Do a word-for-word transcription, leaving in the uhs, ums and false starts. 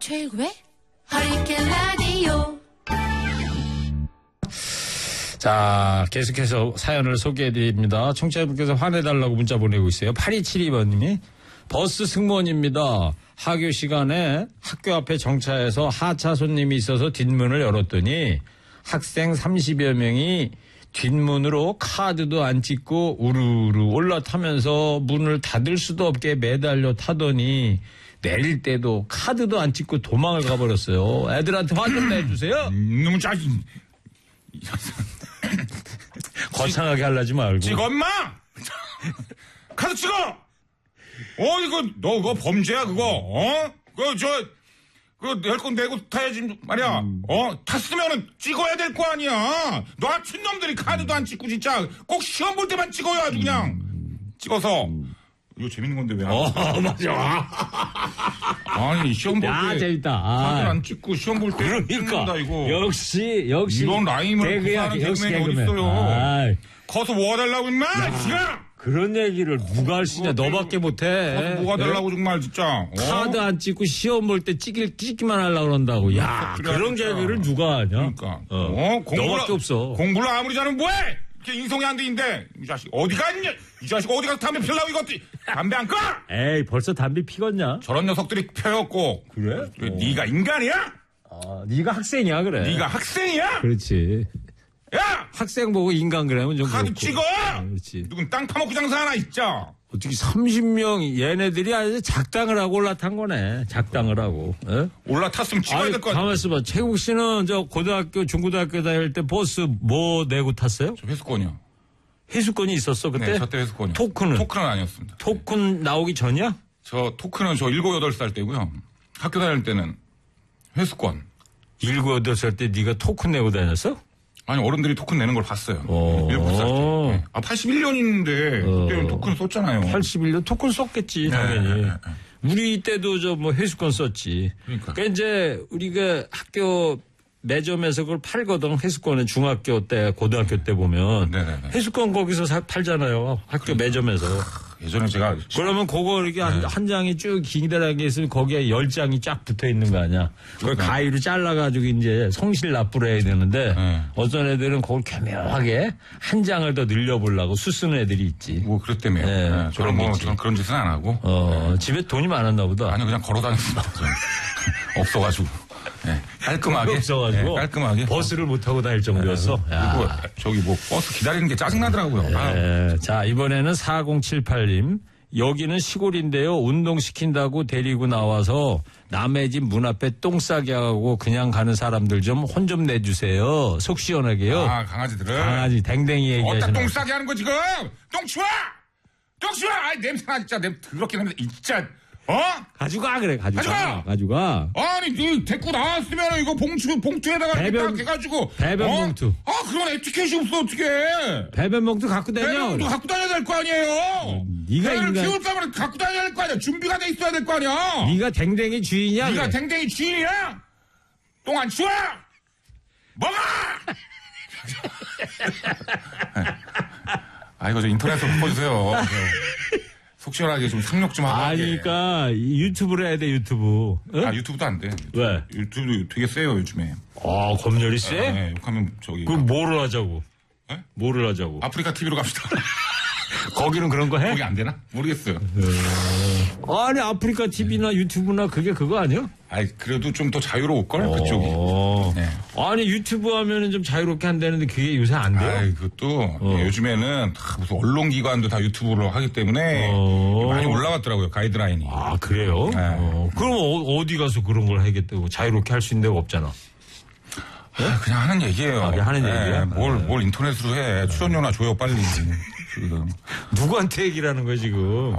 최고의 허리케인 라디오. 자, 계속해서 사연을 소개해드립니다. 청취자분께서 화내달라고 문자 보내고 있어요. 팔이칠이 번님이 버스 승무원입니다. 하교 시간에 학교 앞에 정차해서 하차 손님이 있어서 뒷문을 열었더니 학생 삼십여 명이 뒷문으로 카드도 안 찍고 우르르 올라타면서 문을 닫을 수도 없게 매달려 타더니 내릴 때도 카드도 안 찍고 도망을 가버렸어요. 애들한테 화 좀 내주세요. 너무 짜증. 거창하게 하려지 말고. 찍어, 엄마! 카드 찍어! 어, 이거, 너, 그거 범죄야, 그거, 어? 그, 저, 그, 낼 건 내고 타야지, 말이야. 음. 어? 탔으면은 찍어야 될 거 아니야. 너 같은 놈들이 카드도 안 찍고, 진짜. 꼭 시험 볼 때만 찍어요, 아주 그냥. 음. 찍어서. 음. 이거 재밌는 건데 왜 안 어, 맞아. 아니, 시험 볼 때. 야, 재밌다. 카드 안 찍고 시험 볼 때. 그러니까. 찍는다, 이거. 역시, 역시. 이런 라임을 구사하는 개그맨이 어딨어요. 아이. 커서 뭐가 달라고, 임마! 지금! 그런 얘기를 누가 할 수 있냐. 너밖에 못해. 뭐가 달라고, 네? 정말, 진짜. 어? 카드 안 찍고 시험 볼 때 찍길, 찍기만 하려고 그런다고. 야, 그런 개그를 누가 하냐? 그러니까. 어. 어? 공부를, 너밖에 없어. 공부를 아무리 잘하면 뭐해? 이렇게 인성이 안 돼인데. 이 자식, 어디 갔냐? 이 자식 어디 가서 담배 피려고 이것들. 담배 안 꺼? 에이, 벌써 담배 피웠냐? 저런 녀석들이 펴였고. 그래? 그래 어. 네가 인간이야? 아, 네가 학생이야, 그래. 네가 학생이야? 그렇지. 야! 학생 보고 인간 그러면 좀 카드 그렇고. 찍어! 아, 그렇지. 누군 땅 파먹고 장사하나, 진짜. 어떻게 삼십 명 얘네들이 아주 작당을 하고 올라탄 거네. 작당을 하고. 에? 올라탔으면 찍어야 될 거 아니야. 가만있어 봐. 최국 씨는 저 고등학교, 중고등학교 다닐 때 버스 뭐 내고 탔어요? 저 회수권이요. 회수권이 있었어, 그때? 네, 저때 회수권이요. 토큰은? 토큰은 아니었습니다. 토큰 나오기 전이야? 저 토큰은 저 일곱, 여덟 살 때고요. 학교 다닐 때는 회수권. 일곱, 여덟 살 때 네가 토큰 내고 다녔어? 아니, 어른들이 토큰 내는 걸 봤어요. 어. 일곱 살 때. 네. 아, 팔십일 년인데, 어. 그때는 토큰 썼잖아요. 팔십일 년 토큰 썼겠지, 당연히. 네, 네, 네. 우리 때도 저 뭐 회수권 썼지. 그러니까. 그러니까 이제 우리가 학교 매점에서 그걸 팔거든. 회수권은 중학교 때, 고등학교 때 보면. 네네네. 회수권 거기서 사, 팔잖아요. 학교 그러니까. 매점에서. 예전에 제가. 그러면 그거 이렇게 네. 한, 한 장이 쭉 기다랗게 있으면 거기에 열 장이 쫙 붙어 있는 거 아니야. 그걸 그러니까. 가위로 잘라가지고 이제 성실 납부를 해야 되는데 네. 어떤 애들은 그걸 교묘하게 한 장을 더 늘려보려고 수쓰는 애들이 있지. 뭐 그랬다며요. 네. 네. 저는 뭐 저는 그런 짓은 안 하고. 어, 네. 집에 돈이 많았나 보다. 아니요, 그냥 걸어 다녔습니다. 없어가지고. 네, 깔끔하게. 없어가지고. 네, 깔끔하게. 버스를 못 타고 다닐 정도였어. 네, 그리고 저기 뭐 버스 기다리는 게 짜증나더라고요. 네. 자, 이번에는 사공칠팔 님. 여기는 시골인데요. 운동시킨다고 데리고 나와서 남의 집 문 앞에 똥 싸게 하고 그냥 가는 사람들 좀 혼 좀 내주세요. 속 시원하게요. 아, 강아지들은. 강아지 댕댕이 얘기하시는. 어따 똥 싸게 하는 거 지금. 똥 치워! 똥 치워! 아이, 냄새나 진짜. 냄새 더럽게 냄새. 진짜. 어? 가져가 그래 가져가 가져가. 가져가. 아니 니 데리고 나왔으면 이거 봉투 봉투에다가 배변, 딱 해가지고 배변 어? 봉투. 아 그런 에티켓이 없어 어떻게? 배변 봉투 갖고 다녀. 배변 봉투 갖고 다녀야 될 거 아니에요. 음, 네가 애를 인간... 키울 거면 갖고 다녀야 될 거 아니야. 준비가 돼 있어야 될 거 아니야. 네가 댕댕이 주인이야. 네가 그래. 댕댕이 주인이야? 똥 안 치워? 먹어! 아 이거 저 인터넷으로 바꿔주세요. 속 시원하게 좀 상륙 좀 하고. 아니, 그러니까 유튜브를 해야 돼, 유튜브. 응? 아, 유튜브도 안 돼. 왜? 유튜브도 되게 세요, 요즘에. 아, 검열이 세? 아, 네, 욕하면 저기. 그럼 뭐를 하자고? 네? 뭐를 하자고? 아프리카 티비로 갑시다. 거기는 그런 거 해? 거기 안 되나? 모르겠어요. 어... 아니, 아프리카 티비나 유튜브나 그게 그거 아니야? 아니, 그래도 좀 더 자유로울걸, 어... 그쪽이. 네. 아니, 유튜브 하면은 좀 자유롭게 한다는데 그게 요새 안 돼요? 아이, 그것도 어. 요즘에는 다 무슨 언론기관도 다 유튜브로 하기 때문에 어... 많이 올라갔더라고요, 가이드라인이. 아, 그래요? 네. 어... 그럼 어, 어디 가서 그런 걸 하겠다고 자유롭게 할 수 있는 데가 없잖아. 네? 아, 그냥 하는 얘기예요. 아, 그냥 하는 네, 얘기야? 뭘, 뭘 인터넷으로 해. 출연료나 줘요, 빨리. 지금. 누구한테 얘기를 하는 거야, 지금?